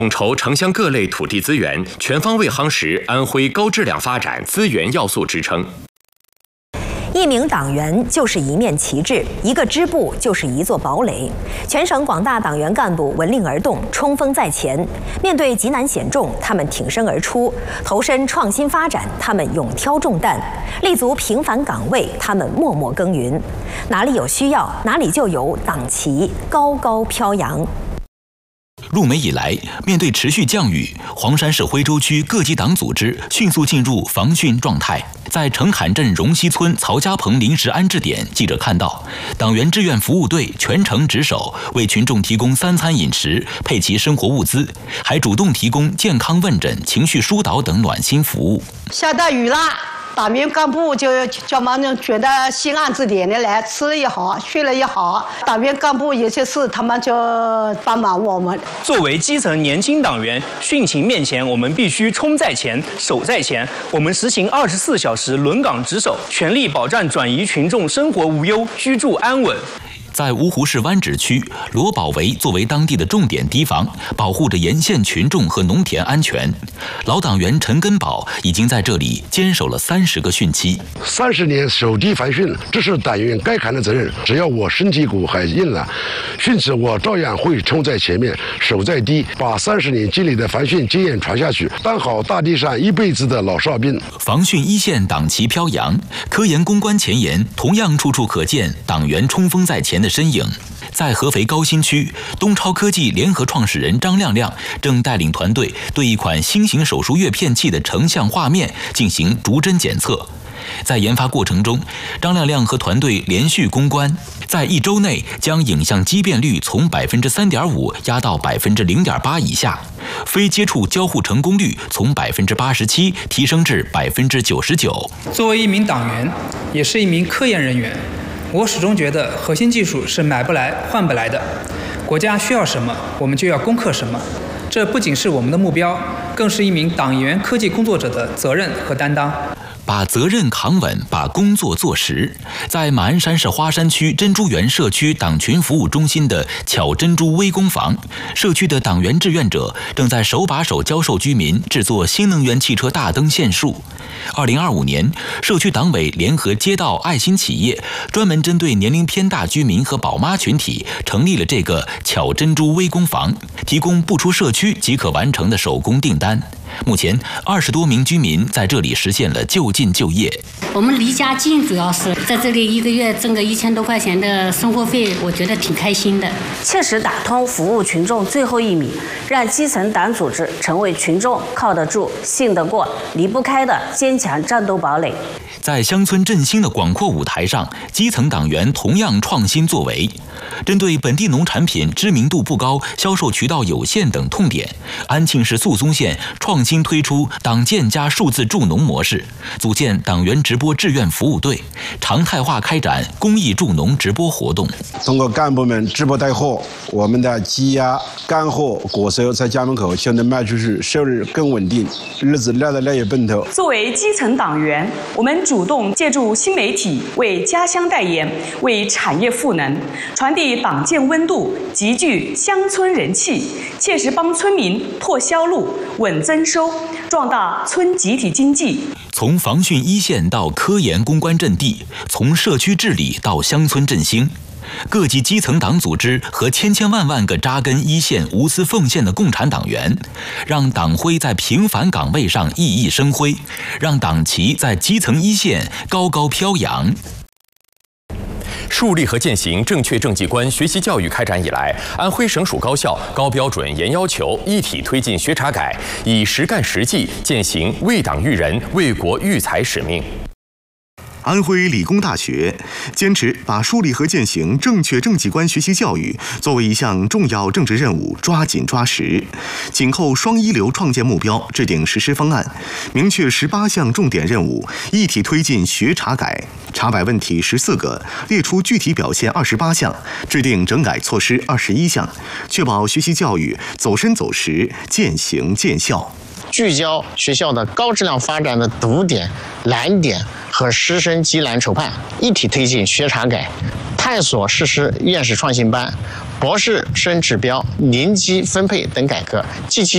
统筹城乡各类土地资源，全方位夯实安徽高质量发展资源要素支撑。 一名党员就是一面旗帜，一个支部就是一座堡垒。全省广大党员干部闻令而动，冲锋在前。面对急难险重，他们挺身而出；投身创新发展，他们勇挑重担；立足平凡岗位，他们默默耕耘。哪里有需要，哪里就有党旗高高飘扬。 入梅以来，面对持续降雨，黄山市徽州区各级党组织迅速进入防汛状态。在澄海镇荣溪村曹家棚临时安置点，记者看到，党员志愿服务队全程值守，为群众提供3餐饮食，配齐生活物资，还主动提供健康问诊、情绪疏导等暖心服务。 下大雨了。 党员干部就叫我们觉得心安之点的来吃了也好，睡了也好。党员干部有些事他们就帮忙我们。 作为基层年轻党员，汛情面前，我们必须冲在前、守在前。我们实行24小时轮岗值守，全力保障转移群众生活无忧、居住安稳。 在芜湖市湾址区，罗保围作为当地的重点堤防，保护着沿线群众和农田安全。老党员陈根宝已经在这里坚守了30个汛期。 30年守堤防汛，这是党员该扛的责任。只要我身体骨还硬了，汛时我照样会冲在前面，守在堤，把30年积累的防汛经验传下去，当好大地上一辈子的老哨兵。 防汛一线党旗飘扬，科研攻关前沿同样处处可见党员冲锋在前的身影。在合肥高新区，东超科技联合创始人张亮亮正带领团队对一款新型手术跃片器的成像画面进行逐帧检测。在研发过程中，张亮亮和团队连续攻关，在1周内将影像畸变率从3.5%压到0.8%以下，非接触交互成功率从87%提升至99%。 作为一名党员，也是一名科研人员。 我始终觉得核心技术是买不来换不来的，国家需要什么，我们就要攻克什么。这不仅是我们的目标，更是一名党员科技工作者的责任和担当。 把责任扛稳，把工作做实。在马鞍山市花山区珍珠园社区党群服务中心的巧珍珠微工坊，社区的党员志愿者正在手把手教授居民制作新能源汽车大灯线束。2025年，社区党委联合街道爱心企业，专门针对年龄偏大居民和宝妈群体，成立了这个巧珍珠微工坊，提供不出社区即可完成的手工订单。 目前20多名居民在这里实现了就近就业。 我们离家近，主要是在这里1个月挣个1000多块钱的生活费，我觉得挺开心的。 切实打通服务群众最后1米，让基层党组织成为群众靠得住、信得过、离不开的坚强战斗堡垒。 在乡村振兴的广阔舞台上，基层党员同样创新作为。针对本地农产品知名度不高、销售渠道有限等痛点，安庆市宿松县创新推出党建加数字助农模式，组建党员直播志愿服务队，常态化开展公益助农直播活动。 通过干部们直播带货，我们的鸡鸭、干货、果收在家门口就能卖出去，收入更稳定，日子赖得越奔头。 作为基层党员，我们主动借助新媒体为家乡代言，为产业赋能，传递党建温度，集聚乡村人气，切实帮村民拓销路、稳增收，壮大村集体经济。 从防汛一线到科研攻关阵地，从社区治理到乡村振兴。 各级基层党组织和千万个扎根一线、无私奉献的共产党员，让党徽在平凡岗位上熠熠生辉，让党旗在基层一线高高飘扬。 树立和践行正确政绩观学习教育开展以来，安徽省属高校高标准、严要求，一体推进学查改，以实干实际践行为党育人、为国育才使命。 安徽理工大学坚持把树立和践行正确政绩观学习教育作为一项重要政治任务，抓紧抓实，紧扣双一流创建目标，制定实施方案，明确18项重点任务，一体推进学查改，查摆问题14个，列出具体表现28项，制定整改措施21项，确保学习教育走深走实，见行见效。 聚焦学校的高质量发展的堵点、难点和师生积难筹盼，一体推进学查改，探索实施院士创新班、博士生指标、年级分配等改革，积极